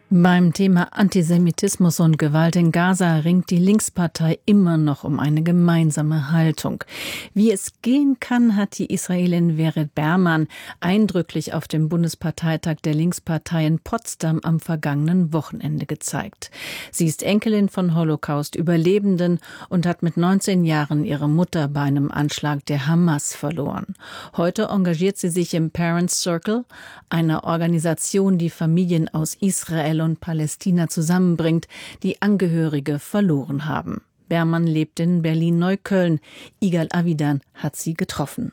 Beim Thema Antisemitismus und Gewalt in Gaza ringt die Linkspartei immer noch um eine gemeinsame Haltung. Wie es gehen kann, hat die Israelin Vered Berman eindrücklich auf dem Bundesparteitag der Linkspartei in Potsdam am vergangenen Wochenende gezeigt. Sie ist Enkelin von Holocaust-Überlebenden und hat mit 19 Jahren ihre Mutter bei einem Anschlag der Hamas verloren. Heute engagiert sie sich im Parents Circle, einer Organisation, die Familien aus Israel und Palästina zusammenbringt, die Angehörige verloren haben. Berman lebt in Berlin-Neukölln. Igal Avidan hat sie getroffen.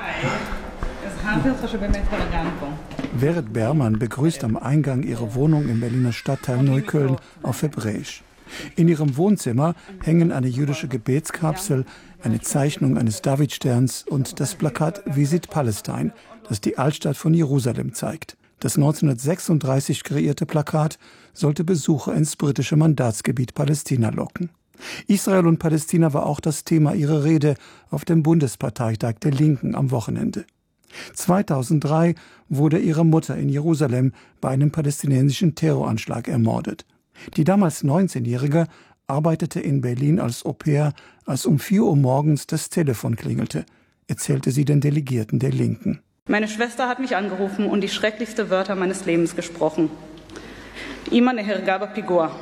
Vered Berman begrüßt am Eingang ihrer Wohnung im Berliner Stadtteil Neukölln auf Hebräisch. In ihrem Wohnzimmer hängen eine jüdische Gebetskapsel, eine Zeichnung eines Davidsterns und das Plakat Visit Palestine, das die Altstadt von Jerusalem zeigt. Das 1936 kreierte Plakat sollte Besucher ins britische Mandatsgebiet Palästina locken. Israel und Palästina war auch das Thema ihrer Rede auf dem Bundesparteitag der Linken am Wochenende. 2003 wurde ihre Mutter in Jerusalem bei einem palästinensischen Terroranschlag ermordet. Die damals 19-Jährige arbeitete in Berlin als Au-pair, als um 4 Uhr morgens das Telefon klingelte, erzählte sie den Delegierten der Linken. Meine Schwester hat mich angerufen und die schrecklichsten Wörter meines Lebens gesprochen. Ima nehergaba pigua.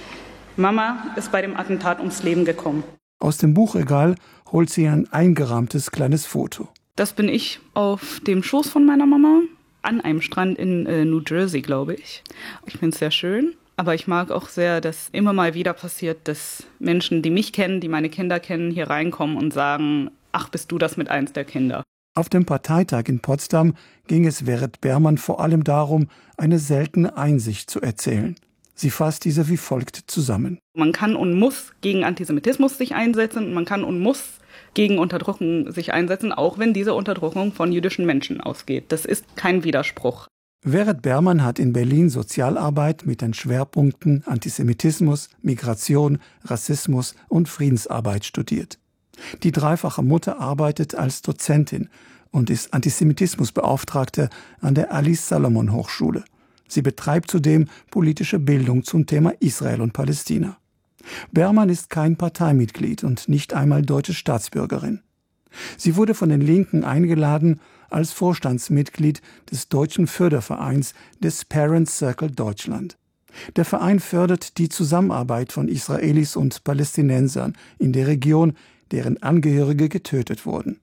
Mama ist bei dem Attentat ums Leben gekommen. Aus dem Buchregal holt sie ein eingerahmtes kleines Foto. Das bin ich auf dem Schoß von meiner Mama, an einem Strand in New Jersey, glaube ich. Ich finde es sehr schön, aber ich mag auch sehr, dass immer mal wieder passiert, dass Menschen, die mich kennen, die meine Kinder kennen, hier reinkommen und sagen, ach, bist du das mit eins der Kinder? Auf dem Parteitag in Potsdam ging es Vered Berman vor allem darum, eine seltene Einsicht zu erzählen. Sie fasst diese wie folgt zusammen. Man kann und muss gegen Antisemitismus sich einsetzen und man kann und muss gegen Unterdrückung sich einsetzen, auch wenn diese Unterdrückung von jüdischen Menschen ausgeht. Das ist kein Widerspruch. Vered Berman hat in Berlin Sozialarbeit mit den Schwerpunkten Antisemitismus, Migration, Rassismus und Friedensarbeit studiert. Die dreifache Mutter arbeitet als Dozentin und ist Antisemitismusbeauftragte an der Alice-Salomon-Hochschule. Sie betreibt zudem politische Bildung zum Thema Israel und Palästina. Berman ist kein Parteimitglied und nicht einmal deutsche Staatsbürgerin. Sie wurde von den Linken eingeladen als Vorstandsmitglied des deutschen Fördervereins des Parents Circle Deutschland. Der Verein fördert die Zusammenarbeit von Israelis und Palästinensern in der Region, deren Angehörige getötet wurden.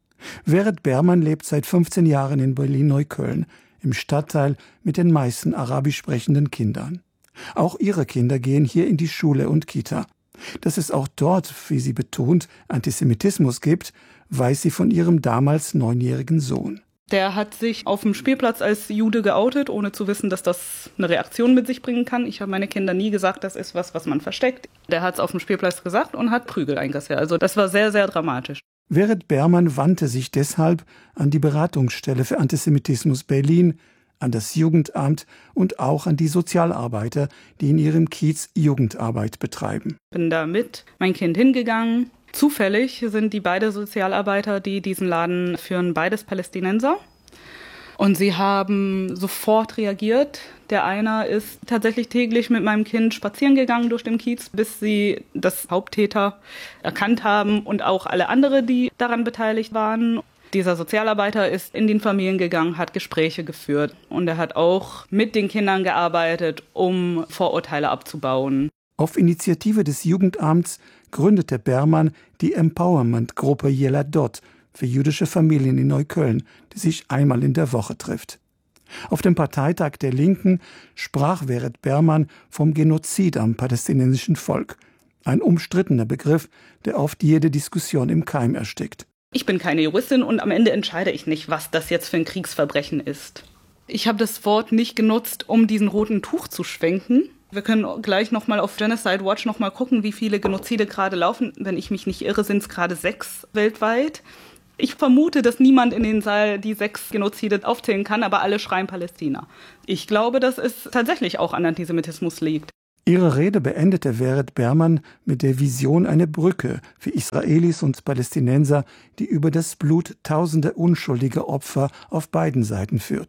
Vered Berman lebt seit 15 Jahren in Berlin-Neukölln, im Stadtteil mit den meisten arabisch sprechenden Kindern. Auch ihre Kinder gehen hier in die Schule und Kita. Dass es auch dort, wie sie betont, Antisemitismus gibt, weiß sie von ihrem damals 9-jährigen Sohn. Der hat sich auf dem Spielplatz als Jude geoutet, ohne zu wissen, dass das eine Reaktion mit sich bringen kann. Ich habe meine Kinder nie gesagt, das ist was man versteckt. Der hat es auf dem Spielplatz gesagt und hat Prügel einkassiert. Also das war sehr, sehr dramatisch. Vered Berman wandte sich deshalb an die Beratungsstelle für Antisemitismus Berlin, an das Jugendamt und auch an die Sozialarbeiter, die in ihrem Kiez Jugendarbeit betreiben. Bin da mit mein Kind hingegangen. Zufällig sind die beiden Sozialarbeiter, die diesen Laden führen, beides Palästinenser. Und sie haben sofort reagiert. Der eine ist tatsächlich täglich mit meinem Kind spazieren gegangen durch den Kiez, bis sie das Haupttäter erkannt haben und auch alle anderen, die daran beteiligt waren. Dieser Sozialarbeiter ist in den Familien gegangen, hat Gespräche geführt und er hat auch mit den Kindern gearbeitet, um Vorurteile abzubauen. Auf Initiative des Jugendamts gründete Berman die Empowerment-Gruppe Yeladot für jüdische Familien in Neukölln, die sich einmal in der Woche trifft. Auf dem Parteitag der Linken sprach Vered Berman vom Genozid am palästinensischen Volk. Ein umstrittener Begriff, der oft jede Diskussion im Keim erstickt. Ich bin keine Juristin und am Ende entscheide ich nicht, was das jetzt für ein Kriegsverbrechen ist. Ich habe das Wort nicht genutzt, um diesen roten Tuch zu schwenken. Wir können gleich nochmal auf Genocide Watch nochmal gucken, wie viele Genozide gerade laufen. Wenn ich mich nicht irre, sind es gerade 6 weltweit. Ich vermute, dass niemand in den Saal die 6 Genozide aufzählen kann, aber alle schreien Palästina. Ich glaube, dass es tatsächlich auch an Antisemitismus liegt. Ihre Rede beendete Vered Berman mit der Vision einer Brücke für Israelis und Palästinenser, die über das Blut tausender unschuldiger Opfer auf beiden Seiten führt.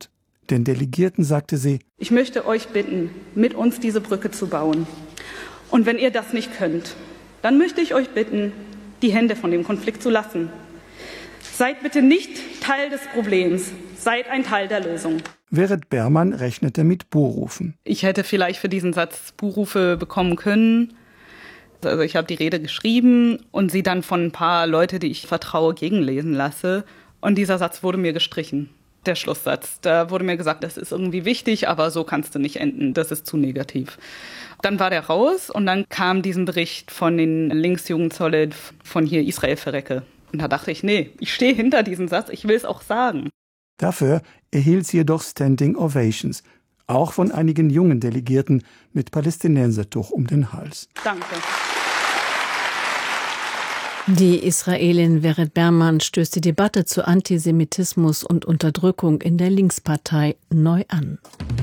Den Delegierten sagte sie: Ich möchte euch bitten, mit uns diese Brücke zu bauen. Und wenn ihr das nicht könnt, dann möchte ich euch bitten, die Hände von dem Konflikt zu lassen. Seid bitte nicht Teil des Problems, seid ein Teil der Lösung. Weret Berman rechnete mit Buhrufen. Ich hätte vielleicht für diesen Satz Buhrufe bekommen können. Also ich habe die Rede geschrieben und sie dann von ein paar Leuten, die ich vertraue, gegenlesen lasse. Und dieser Satz wurde mir gestrichen. Der Schlusssatz. Da wurde mir gesagt, das ist irgendwie wichtig, aber so kannst du nicht enden. Das ist zu negativ. Dann war der raus und dann kam diesen Bericht von den Linksjugendsolid von hier Israel verrecke. Und da dachte ich, nee, ich stehe hinter diesem Satz, ich will es auch sagen. Dafür erhielt sie jedoch Standing Ovations, auch von einigen jungen Delegierten mit Palästinensertuch um den Hals. Danke. Die Israelin Weret Berman stößt die Debatte zu Antisemitismus und Unterdrückung in der Linkspartei neu an.